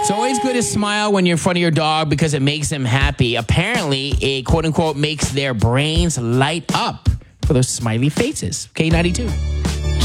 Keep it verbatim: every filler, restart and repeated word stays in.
It's always good to smile when you're in front of your dog because it makes them happy. Apparently, it quote unquote makes their brains light up for those smiley faces. K ninety-two.